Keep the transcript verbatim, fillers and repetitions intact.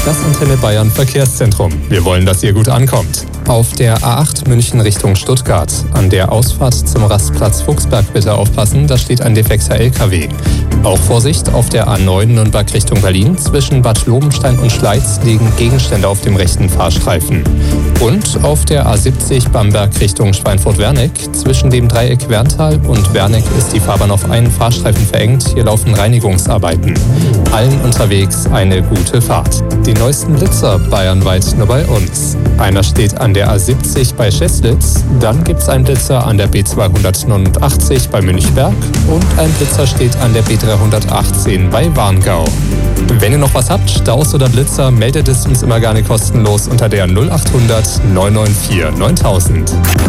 Das Antenne Bayern Verkehrszentrum. Wir wollen, dass ihr gut ankommt. Auf der A acht München Richtung Stuttgart. An der Ausfahrt zum Rastplatz Fuchsberg bitte aufpassen, da steht ein defekter L K W. Auch Vorsicht auf der A neun Nürnberg Richtung Berlin. Zwischen Bad Lobenstein und Schleiz liegen Gegenstände auf dem rechten Fahrstreifen. Und auf der A siebzig Bamberg Richtung Schweinfurt-Werneck. Zwischen dem Dreieck Werntal und Werneck ist die Fahrbahn auf einen Fahrstreifen verengt. Hier laufen Reinigungsarbeiten. Allen unterwegs eine gute Fahrt. Die neuesten Blitzer bayernweit nur bei uns. Einer steht an der A siebzig bei Scheßlitz, dann gibt es einen Blitzer an der B zweihundertneunundachtzig bei Münchberg und ein Blitzer steht an der B dreihundertachtzehn bei Warngau. Wenn ihr noch was habt, Staus oder Blitzer, meldet es uns immer gerne kostenlos unter der null achthundert neun neun vier neuntausend.